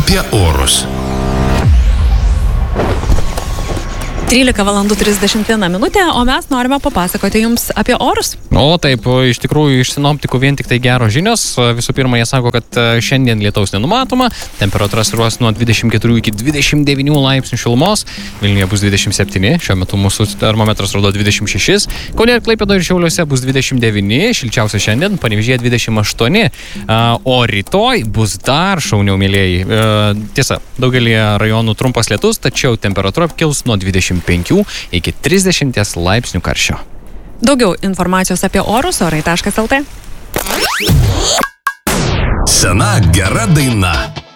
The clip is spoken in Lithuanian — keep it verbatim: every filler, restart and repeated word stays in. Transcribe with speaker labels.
Speaker 1: apie orus.
Speaker 2: trylika valandų trisdešimt viena minutė, o mes norime papasakoti jums apie orus.
Speaker 3: O taip, iš tikrųjų iš sinoptikų vien tik tai geros žinios. Visų pirma, jie sako, kad šiandien lietaus nenumatoma, temperatūra svyruos nuo dvidešimt keturių iki dvidešimt devynių laipsnių šilumos, Vilniuje bus dvidešimt septyni, šiuo metu mūsų termometras rodo dvidešimt šešis, Kaune ir Klaipėdoje ir Šiauliuose bus dvidešimt devyni, šilčiausia šiandien, Panevėžyje dvidešimt aštuoni, o rytoj bus dar šauniau, mielieji. Tiesa, daugelį rajonų trumpas lietus, tačiau temperatūra kils nuo dvidešimt penkių iki trisdešimties laipsnių karščio.
Speaker 2: Daugiau informacijos apie orus orai taškas lt.
Speaker 1: Sena gera daina.